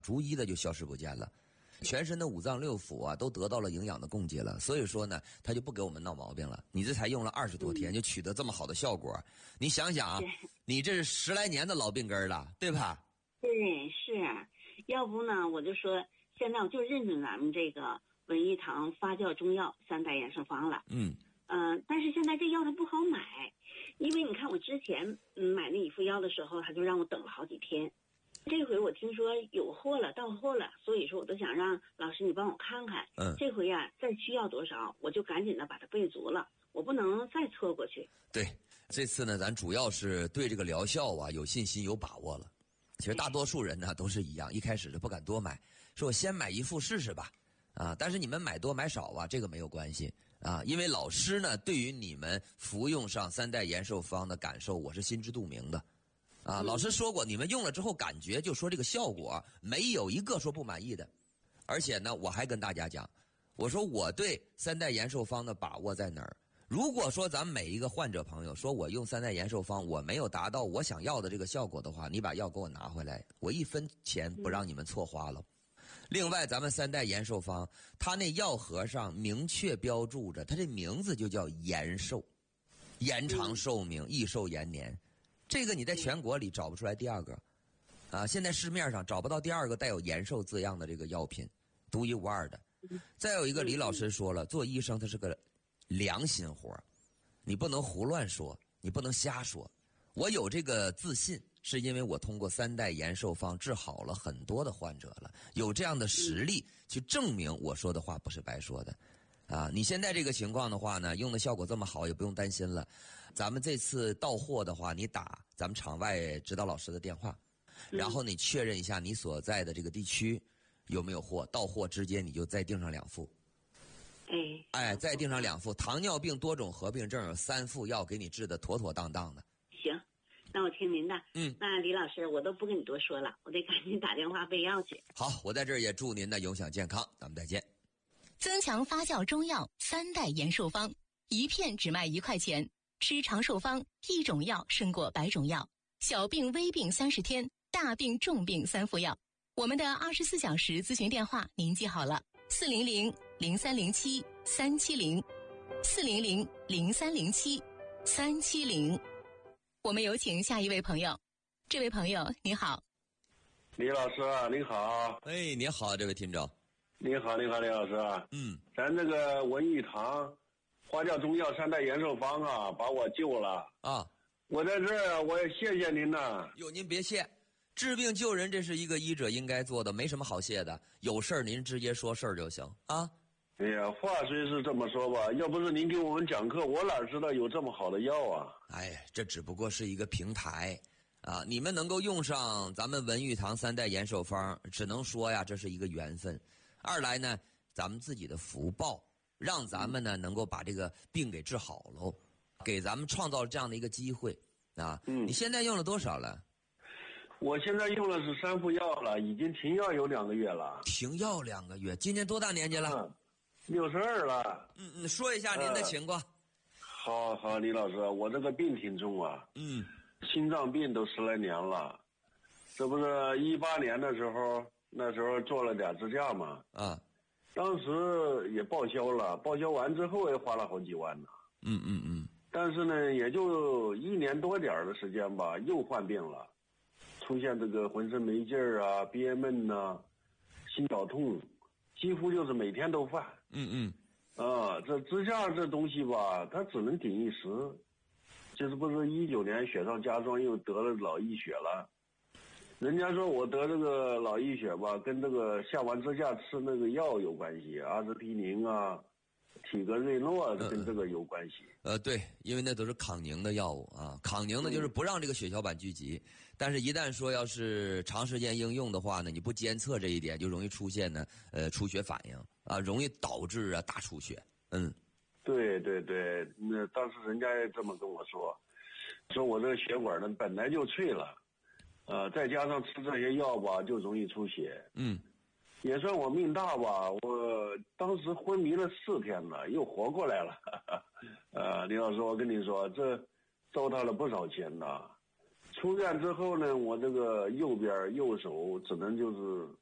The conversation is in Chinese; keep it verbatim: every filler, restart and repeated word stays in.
逐一的就消失不见了。全身的五脏六腑啊，都得到了营养的供给了，所以说呢，他就不给我们闹毛病了。你这才用了二十多天就取得这么好的效果，你想想啊，你这是十来年的老病根了，对吧？ 对，是啊，要不呢，我就说现在我就认准咱们这个文玉堂发酵中药三代养生方了。 嗯嗯、呃，但是现在这药它不好买，因为你看我之前嗯买那一副药的时候，他就让我等了好几天。这回我听说有货了，到货了，所以说我都想让老师你帮我看看。 嗯， 这回呀、啊、再需要多少，我就赶紧的把它备足了，我不能再错过去。 对，这次呢，咱主要是对这个疗效啊有信心有把握了。其实大多数人呢都是一样，一开始就不敢多买，说我先买一副试试吧。啊，但是你们买多买少啊，这个没有关系啊，因为老师呢对于你们服用上三代延寿方的感受，我是心知肚明的。啊，老师说过，你们用了之后感觉就说这个效果没有一个说不满意的，而且呢，我还跟大家讲，我说我对三代延寿方的把握在哪儿？如果说咱们每一个患者朋友说我用三代延寿方我没有达到我想要的这个效果的话，你把药给我拿回来，我一分钱不让你们错花了。另外，咱们三代延寿方，它那药盒上明确标注着，它这名字就叫延寿，延长寿命，益寿延年。这个你在全国里找不出来第二个，啊，现在市面上找不到第二个带有延寿字样的这个药品，独一无二的。再有一个，李老师说了，做医生他是个良心活，你不能胡乱说，你不能瞎说。我有这个自信，是因为我通过三代延寿方治好了很多的患者了，有这样的实力去证明我说的话不是白说的。啊，你现在这个情况的话呢，用的效果这么好，也不用担心了。咱们这次到货的话，你打咱们场外指导老师的电话，然后你确认一下你所在的这个地区有没有货，到货直接你就再订上两副。 哎哎，再订上两副，糖尿病多种合并症有三副药给你治的妥妥当当的。 行，那我听您的。 嗯， 那李老师，我都不跟你多说了，我得赶紧打电话备药去。 好，我在这儿也祝您的永享健康，咱们再见。 增强发酵中药三代延寿方，一片只卖一块钱，吃长寿方，一种药胜过百种药，小病微病三十天，大病重病三副药。我们的二十四小时咨询电话您记好了，四零零零三零七三七零，四零零零三零七三七零。我们有请下一位朋友。这位朋友你好。 李老师您好。 哎，你好，这位听众。 你好，你好，李老师。 嗯， 咱这个文玉堂花椒中药三代延寿方啊，把我救了啊！ 我在这儿，我也谢谢您呐。 哟，您别谢，治病救人，这是一个医者应该做的，没什么好谢的。有事儿您直接说事儿就行啊。 哎呀，话虽是这么说吧，要不是您给我们讲课，我哪知道有这么好的药啊？ 哎，这只不过是一个平台啊，你们能够用上咱们文玉堂三代延寿方，只能说呀，这是一个缘分。二来呢，咱们自己的福报，让咱们呢能够把这个病给治好喽，给咱们创造这样的一个机会啊。 嗯， 你现在用了多少了？ 我现在用的是三副药了，已经停药有两个月了。 停药两个月，今年多大年纪了？ 嗯，六十二了。 嗯嗯，说一下您的情况。呃、 好好，李老师，我这个病挺重啊。 嗯， 心脏病都十来年了，这不是一八年的时候。那时候做了点支架嘛， 啊， 当时也报销了，报销完之后也花了好几万呢。 嗯嗯嗯。 但是呢，也就一年多点的时间吧，又患病了，出现这个浑身没劲儿啊、憋闷呐、啊、心绞痛，几乎就是每天都犯。 嗯嗯。 啊，这支架这东西吧，它只能顶一时。就是不是一九年雪上加霜，又得了脑溢血了。人家说我得这个脑溢血吧，跟这个下完支架吃那个药有关系，阿司匹林啊、体格瑞诺啊，跟这个有关系。 呃，对，因为那都是抗凝的药物啊，抗凝呢就是不让这个血小板聚集，嗯、但是一旦说要是长时间应用的话呢，你不监测这一点，就容易出现呢呃出血反应啊，容易导致啊大出血。嗯， 对对对，那当时人家也这么跟我说，说我这个血管呢本来就脆了。呃，再加上吃这些药吧，就容易出血。 嗯， 也算我命大吧。我当时昏迷了四天了，又活过来了。呃，李老师，我跟你说，这糟蹋了不少钱呐。出院之后呢，我这个右边右手只能就是